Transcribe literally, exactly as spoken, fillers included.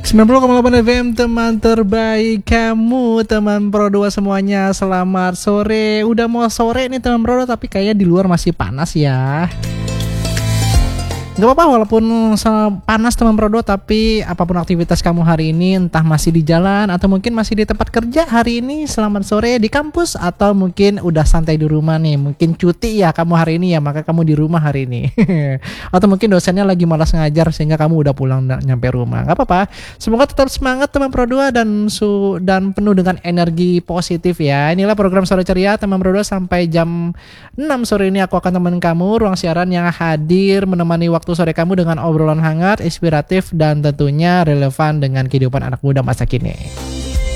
sembilan puluh koma delapan F M, teman terbaik kamu, teman Pro dua semuanya. Selamat sore. Udah mau sore nih teman Pro dua, tapi kayaknya di luar masih panas ya. Gak apa-apa walaupun panas teman Pro dua, tapi apapun aktivitas kamu hari ini, entah masih di jalan atau mungkin masih di tempat kerja hari ini, selamat sore di kampus, atau mungkin udah santai di rumah nih, mungkin cuti ya kamu hari ini ya, maka kamu di rumah hari ini. Atau mungkin dosennya lagi malas ngajar sehingga kamu udah pulang nyampe rumah. Gak apa-apa, semoga tetap semangat teman Pro dua dan su dan penuh dengan energi positif ya. Inilah program Sore Ceria teman Pro dua, sampai jam enam sore ini aku akan temenin kamu, ruang siaran yang hadir menemani waktu sore kamu dengan obrolan hangat, inspiratif, dan tentunya relevan dengan kehidupan anak muda masa kini.